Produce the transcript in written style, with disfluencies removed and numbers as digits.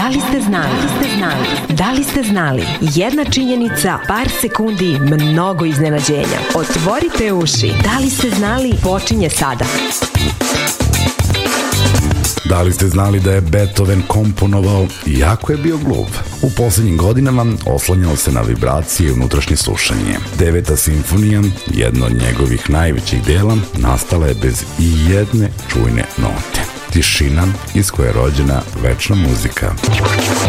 Da li ste znali? Da li ste znali? Jedna činjenica, par sekundi, mnogo iznenađenja. Otvorite uši. Da li ste znali? Počinje sada. Da li ste znali da je Beethoven komponovao iako je bio gluv? U posljednjim godinama oslanjao se na vibracije i unutrašnje slušanje. 9. simfonija, jedno od njegovih najvećih dela, nastala je bez i jedne čujne note. Tišina iz koje je rođena večna muzika.